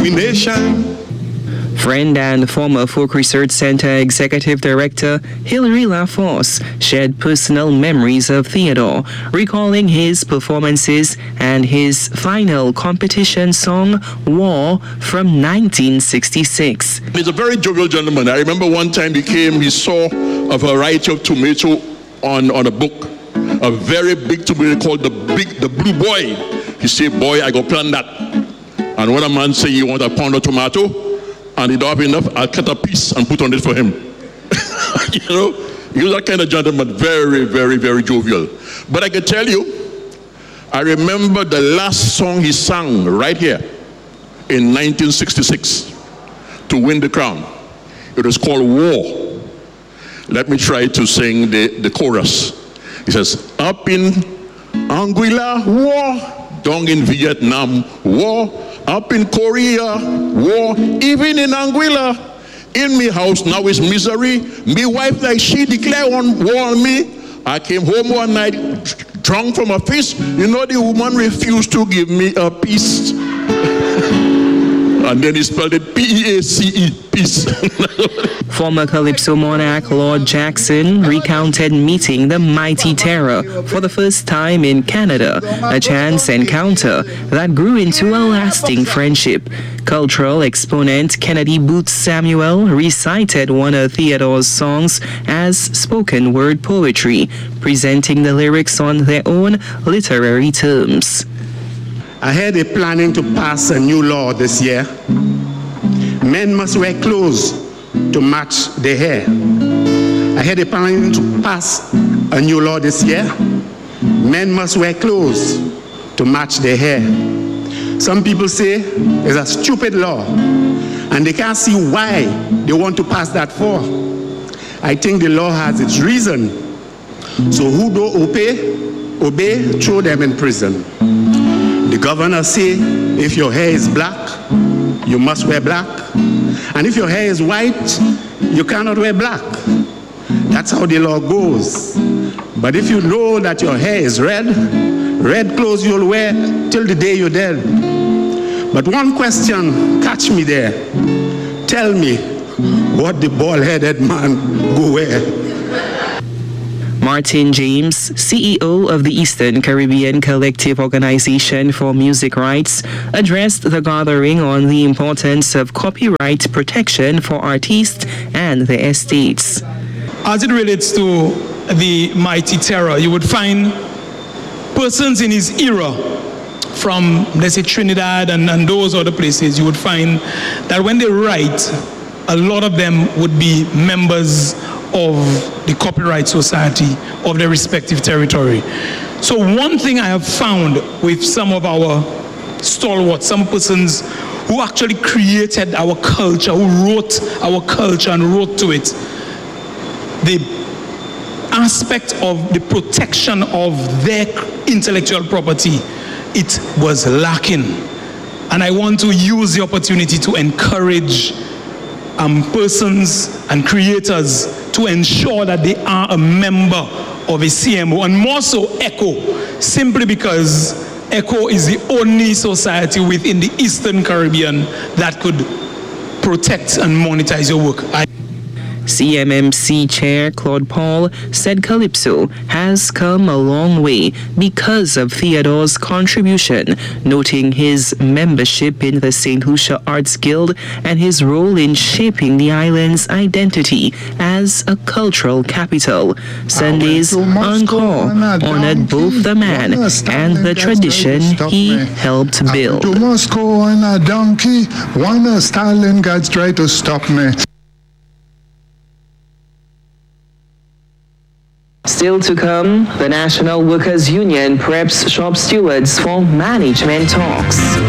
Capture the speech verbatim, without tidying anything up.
nation. Friend and former Folk Research Center Executive Director Hilary LaForce shared personal memories of Theodore, recalling his performances and his final competition song, War, from nineteen sixty-six. He's a very jovial gentleman. I remember one time he came, he saw a variety of tomato on, on a book, a very big tomato called the big, the Blue Boy. He said, boy, I go plant that. And when a man say you want a pound of tomato, and he don't have enough, I'll cut a piece and put on it for him. You know, he was that kind of gentleman, very, very, very jovial. But I can tell you, I remember the last song he sang right here in nineteen sixty-six to win the crown. It was called War. Let me try to sing the, the chorus. He says, up in Anguilla, war, down in Vietnam, war, up in Korea, war, even in Anguilla. In me house now is misery. Me wife like she declare on war on me. I came home one night drunk from a feast. You know the woman refused to give me a piece. And then he spelled it P E A C E, peace. Former Calypso monarch Lord Jackson recounted meeting the Mighty Terror for the first time in Canada, a chance encounter that grew into a lasting friendship. Cultural exponent Kennedy Booth Samuel recited one of Theodore's songs as spoken word poetry, presenting the lyrics on their own literary terms. I heard they're planning to pass a new law this year. Men must wear clothes to match their hair. I heard they're planning to pass a new law this year. Men must wear clothes to match their hair. Some people say it's a stupid law, and they can't see why they want to pass that for. I think the law has its reason. So who don't obey, obey, throw them in prison. The governor say, if your hair is black, you must wear black. And if your hair is white, you cannot wear black. That's how the law goes. But if you know that your hair is red, red clothes you'll wear till the day you're dead. But one question, catch me there. Tell me what the bald-headed man go wear. Martin James, C E O of the Eastern Caribbean Collective Organization for Music Rights, addressed the gathering on the importance of copyright protection for artists and their estates. As it relates to the Mighty Terror, you would find persons in his era from, let's say, Trinidad and, and those other places, you would find that when they write, a lot of them would be members of the Copyright Society of their respective territory. So one thing I have found with some of our stalwarts, some persons who actually created our culture, who wrote our culture and wrote to it, the aspect of the protection of their intellectual property, it was lacking. And I want to use the opportunity to encourage um, persons and creators to ensure that they are a member of a C M O, and more so ECHO, simply because ECHO is the only society within the Eastern Caribbean that could protect and monetize your work. I C M M C Chair Claude Paul said Calypso has come a long way because of Theodore's contribution, noting his membership in the Saint Lucia Arts Guild and his role in shaping the island's identity as a cultural capital. Sunday's Encore honored both the man and the tradition he helped build. To Moscow on a donkey, one Stalin guys try to stop me. Still to come, the National Workers Union preps shop stewards for management talks.